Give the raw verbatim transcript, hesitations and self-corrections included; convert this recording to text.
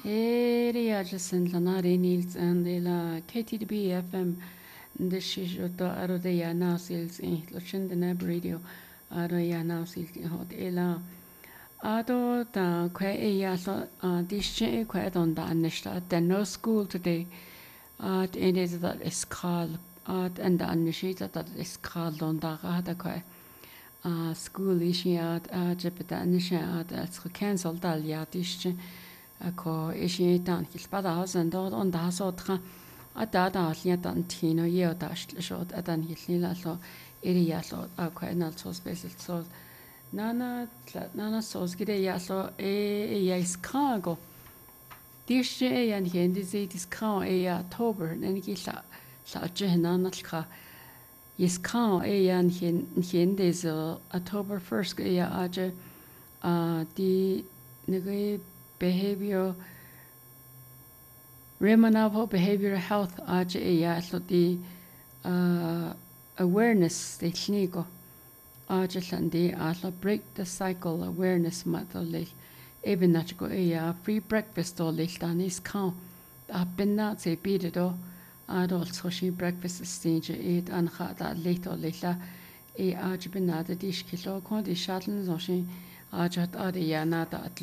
Area jasen lana renils and la K T D B F M the shishoto arodeya nasils in lochin the nab radio aroya nasils in hot ela ado ta kwe eya so dische kwe don da anishta then no school today at it is that is called at and the anishita that is called on da hada kwe school ishi at jepeta anisha at it's cancelled dal ya dische ako ishi tan hilpada hasan do on da so tra ada da lia dan tino ye da shot adan hilila so iriya so ako na so special so nana nana so skide ya so e ya iskago dishe yan hendi ze diskau e ya october nen ki la la jena na ka iskau e yan hen hende zo october first e ya aje a di nege behavior remanavo behavioral health aje e ya so di uh, awareness technique aje landi ala break the cycle awareness matole even not go a free breakfast or late than is count up in that say beat it all adult social breakfast stage eight and had that late or later a arch benada dish kilo quanti shuttles or she arched adiana that